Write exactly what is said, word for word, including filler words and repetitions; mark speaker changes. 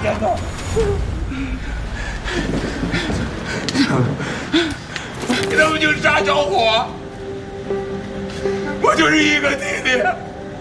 Speaker 1: 点头。你他妈就傻小伙，我就是一个弟弟。